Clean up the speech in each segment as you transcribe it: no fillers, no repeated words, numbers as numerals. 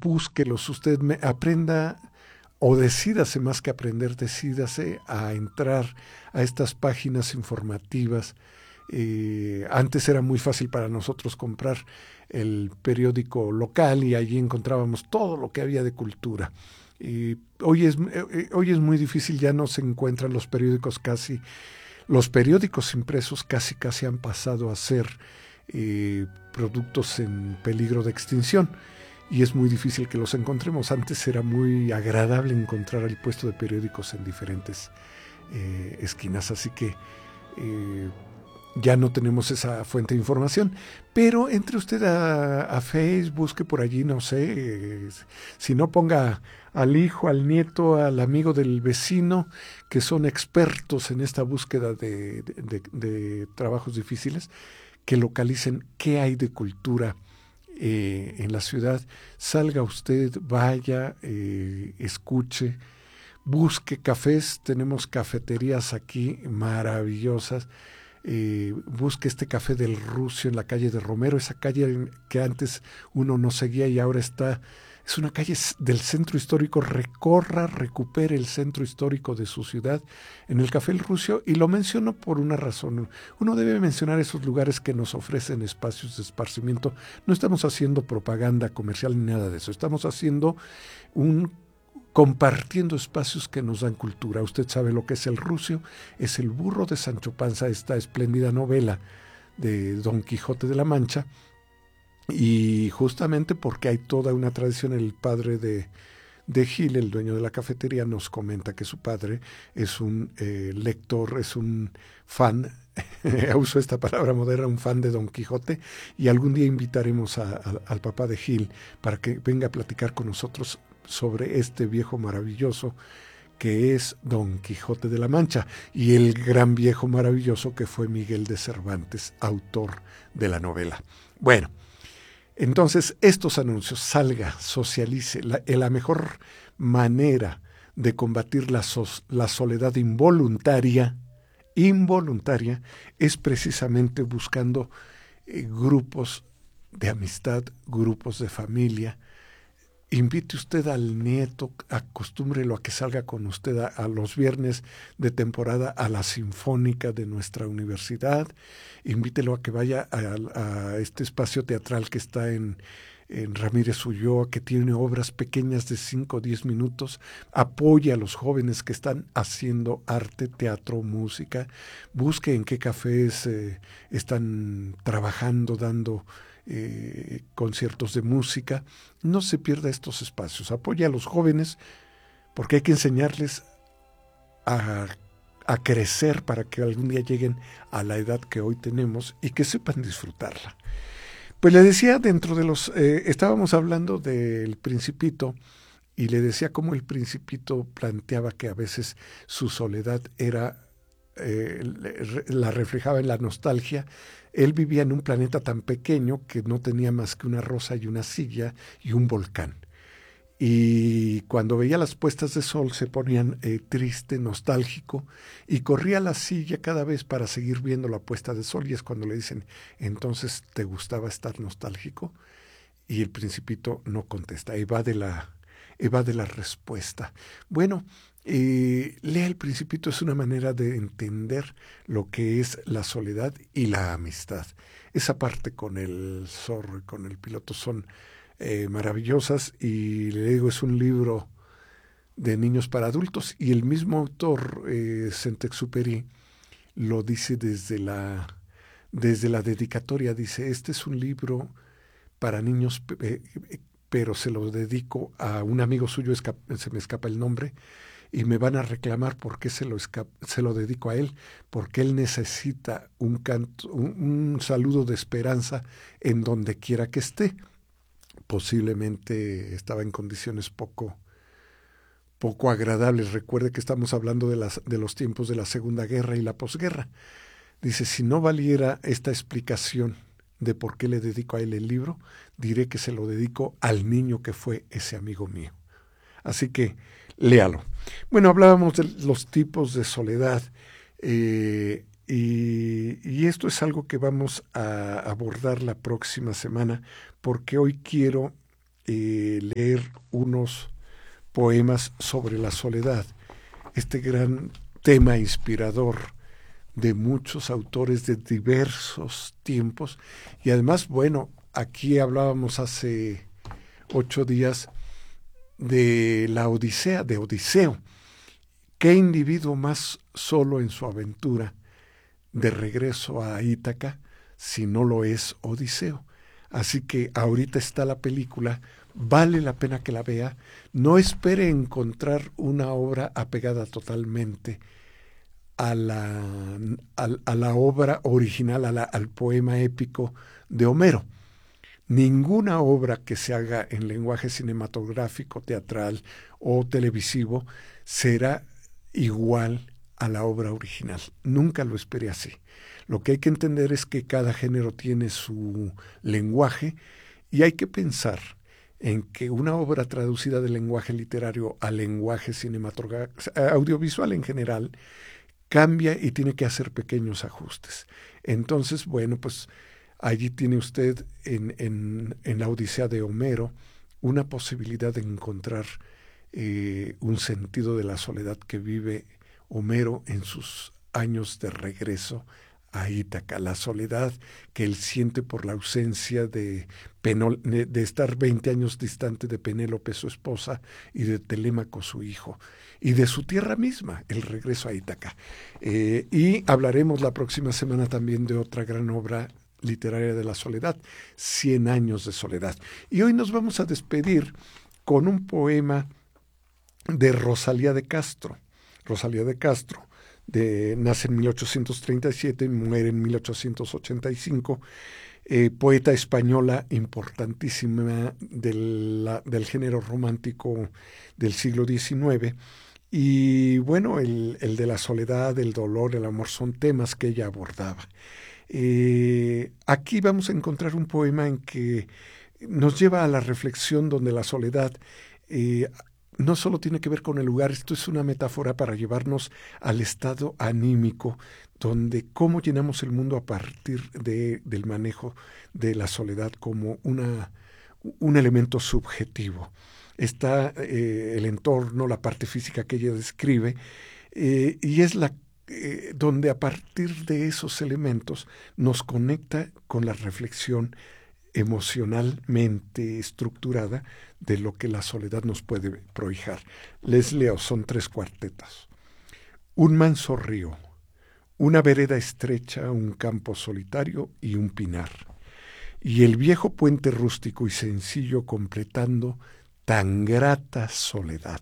búsquelos, usted aprenda o decídase, más que aprender, decídase a entrar a estas páginas informativas. Antes era muy fácil para nosotros comprar el periódico local y allí encontrábamos todo lo que había de cultura. Hoy es muy difícil, ya no se encuentran los periódicos casi. Los periódicos impresos casi han pasado a ser productos en peligro de extinción y es muy difícil que los encontremos. Antes era muy agradable encontrar el puesto de periódicos en diferentes esquinas, así que ya no tenemos esa fuente de información, pero entre usted a Facebook, busque por allí, no sé, si no ponga al hijo, al nieto, al amigo del vecino, que son expertos en esta búsqueda de trabajos difíciles, que localicen qué hay de cultura en la ciudad. Salga usted, vaya, escuche, busque cafés, tenemos cafeterías aquí maravillosas. Busque este café del Rucio en la calle de Romero, esa calle que antes uno no seguía y ahora es una calle del centro histórico. Recupere el centro histórico de su ciudad en el Café El Rucio, y lo menciono por una razón. Uno debe mencionar esos lugares que nos ofrecen espacios de esparcimiento. No estamos haciendo propaganda comercial ni nada de eso, estamos haciendo compartiendo espacios que nos dan cultura. Usted sabe lo que es El Rucio, es el burro de Sancho Panza, esta espléndida novela de Don Quijote de la Mancha, y justamente porque hay toda una tradición. El padre de Gil, el dueño de la cafetería, nos comenta que su padre es un lector, es un fan, uso esta palabra moderna, un fan de Don Quijote, y algún día invitaremos al papá de Gil para que venga a platicar con nosotros sobre este viejo maravilloso que es Don Quijote de la Mancha, y el gran viejo maravilloso que fue Miguel de Cervantes, autor de la novela. Bueno, entonces estos anuncios, salga, socialice. La mejor manera de combatir la soledad involuntaria es precisamente buscando grupos de amistad, grupos de familia. Invite usted al nieto, acostúmbrelo a que salga con usted a los viernes de temporada a la Sinfónica de nuestra universidad. Invítelo a que vaya a este espacio teatral que está en Ramírez Ulloa, que tiene obras pequeñas de 5 o 10 minutos. Apoye a los jóvenes que están haciendo arte, teatro, música. Busque en qué cafés están trabajando, dando conciertos de música. No se pierda estos espacios. Apoya a los jóvenes, porque hay que enseñarles a crecer para que algún día lleguen a la edad que hoy tenemos y que sepan disfrutarla. Pues le decía, dentro de estábamos hablando del Principito, y le decía cómo el Principito planteaba que a veces su soledad la reflejaba en la nostalgia. Él vivía en un planeta tan pequeño que no tenía más que una rosa y una silla y un volcán. Y cuando veía las puestas de sol se ponían triste, nostálgico, y corría la silla cada vez para seguir viendo la puesta de sol. Y es cuando le dicen, entonces, ¿te gustaba estar nostálgico? Y el Principito no contesta, evade la respuesta. Bueno, lea El Principito, es una manera de entender lo que es la soledad y la amistad. Esa parte con el zorro y con el piloto son maravillosas, y le digo, es un libro de niños para adultos, y el mismo autor, Saint-Exupéry, lo dice desde la dedicatoria. Dice, este es un libro para niños, pero se lo dedico a un amigo suyo, se me escapa el nombre, y me van a reclamar por qué se lo dedico a él, porque él necesita un saludo de esperanza en donde quiera que esté. Posiblemente estaba en condiciones poco agradables. Recuerde que estamos hablando de los tiempos de la Segunda Guerra y la posguerra. Dice, si no valiera esta explicación de por qué le dedico a él el libro, diré que se lo dedico al niño que fue ese amigo mío. Así que léalo. Bueno, hablábamos de los tipos de soledad, y esto es algo que vamos a abordar la próxima semana, porque hoy quiero leer unos poemas sobre la soledad, este gran tema inspirador de muchos autores de diversos tiempos. Y además, bueno, aquí hablábamos hace 8 días de la Odisea, de Odiseo. ¿Qué individuo más solo en su aventura de regreso a Ítaca si no lo es Odiseo? Así que ahorita está la película, vale la pena que la vea. No espere encontrar una obra apegada totalmente a la obra original, al poema épico de Homero. Ninguna obra que se haga en lenguaje cinematográfico, teatral o televisivo será igual a la obra original. Nunca lo espere así. Lo que hay que entender es que cada género tiene su lenguaje y hay que pensar en que una obra traducida del lenguaje literario al lenguaje cinematográfico, audiovisual en general, cambia y tiene que hacer pequeños ajustes. Entonces, bueno, pues allí tiene usted en la Odisea de Homero una posibilidad de encontrar un sentido de la soledad que vive Homero en sus años de regreso a Ítaca, la soledad que él siente por la ausencia de estar 20 años distante de Penélope, su esposa, y de Telémaco, su hijo, y de su tierra misma, el regreso a Ítaca. Y hablaremos la próxima semana también de otra gran obra literaria de la soledad, 100 años de soledad. Y hoy nos vamos a despedir con un poema de Rosalía de Castro. Rosalía de Castro nace en 1837 y muere en 1885, poeta española importantísima del género romántico del siglo XIX. Y bueno, el de la soledad, el dolor, el amor son temas que ella abordaba. Aquí vamos a encontrar un poema en que nos lleva a la reflexión donde la soledad no solo tiene que ver con el lugar, esto es una metáfora para llevarnos al estado anímico, donde cómo llenamos el mundo a partir del manejo de la soledad como un elemento subjetivo. Está el entorno, la parte física que ella describe, y es donde a partir de esos elementos nos conecta con la reflexión emocionalmente estructurada de lo que la soledad nos puede prohijar. Les leo, son 3 cuartetas. Un manso río, una vereda estrecha, un campo solitario y un pinar, y el viejo puente rústico y sencillo completando tan grata soledad.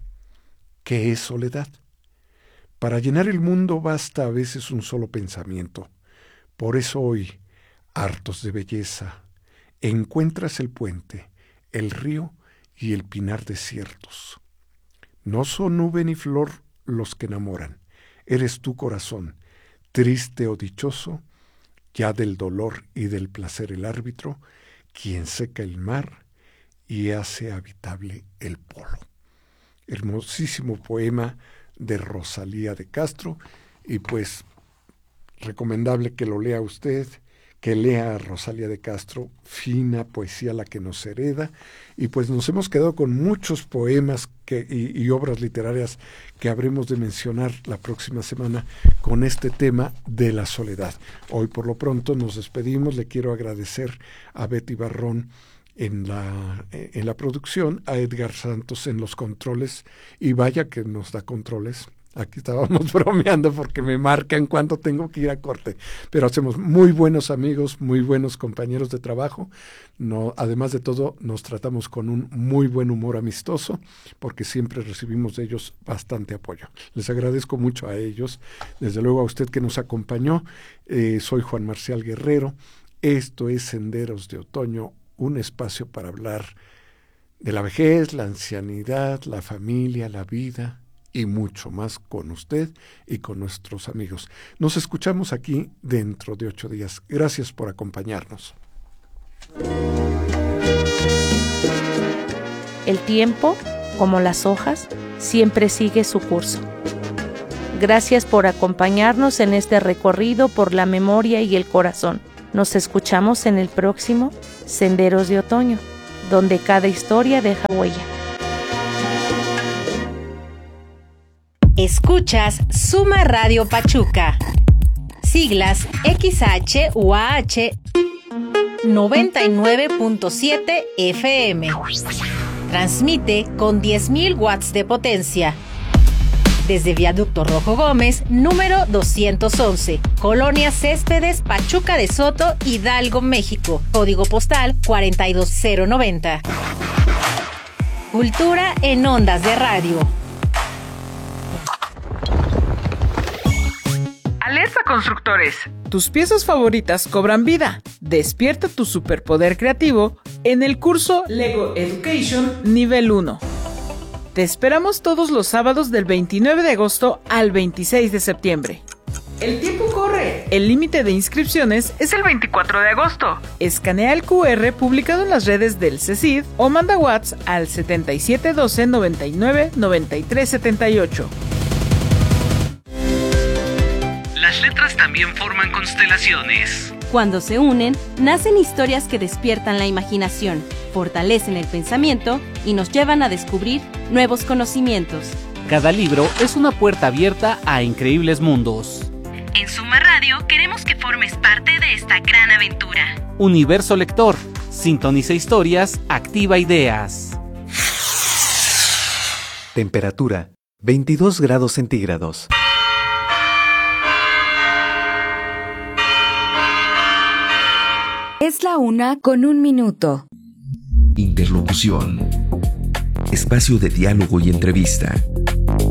¿Qué es soledad? Para llenar el mundo basta a veces un solo pensamiento. Por eso hoy, hartos de belleza, encuentras el puente, el río y el pinar desiertos. No son nube ni flor los que enamoran, eres tu corazón, triste o dichoso, ya del dolor y del placer el árbitro, quien seca el mar y hace habitable el polo. Hermosísimo poema de Rosalía de Castro, y pues recomendable que lo lea usted, que lea a Rosalía de Castro, fina poesía la que nos hereda, y pues nos hemos quedado con muchos poemas y obras literarias que habremos de mencionar la próxima semana con este tema de la soledad. Hoy por lo pronto nos despedimos, le quiero agradecer a Betty Barrón en la producción, a Edgar Santos en los controles, y vaya que nos da controles. Aquí estábamos bromeando porque me marcan cuando tengo que ir a corte, pero hacemos muy buenos amigos, muy buenos compañeros de trabajo. No, además de todo, nos tratamos con un muy buen humor amistoso, porque siempre recibimos de ellos bastante apoyo. Les agradezco mucho a ellos, desde luego a usted que nos acompañó. Soy Juan Marcial Guerrero. Esto es Senderos de Otoño, un espacio para hablar de la vejez, la ancianidad, la familia, la vida y mucho más con usted y con nuestros amigos. Nos escuchamos aquí dentro de 8 días. Gracias por acompañarnos. El tiempo, como las hojas, siempre sigue su curso. Gracias por acompañarnos en este recorrido por la memoria y el corazón. Nos escuchamos en el próximo Senderos de Otoño. donde cada historia deja huella. Escuchas Suma Radio Pachuca. Siglas XHUAH 99.7 FM. Transmite con 10.000 watts de potencia. Desde Viaducto Rojo Gómez, número 211, Colonia Céspedes, Pachuca de Soto, Hidalgo, México. Código postal 42090. Cultura en ondas de radio. Alerta constructores. Tus piezas favoritas cobran vida. Despierta tu superpoder creativo en el curso Lego Education Nivel 1. Te esperamos todos los sábados del 29 de agosto al 26 de septiembre. El tiempo corre. El límite de inscripciones es el 24 de agosto. Escanea el QR publicado en las redes del CECID o manda WhatsApp al 7712 99 93 78. Las letras también forman constelaciones. Cuando se unen, nacen historias que despiertan la imaginación, fortalecen el pensamiento y nos llevan a descubrir nuevos conocimientos. Cada libro es una puerta abierta a increíbles mundos. En Suma Radio queremos que formes parte de esta gran aventura. Universo Lector. Sintoniza historias, activa ideas. Temperatura: 22 grados centígrados. Es la 1:01. Interlocución. Espacio de diálogo y entrevista.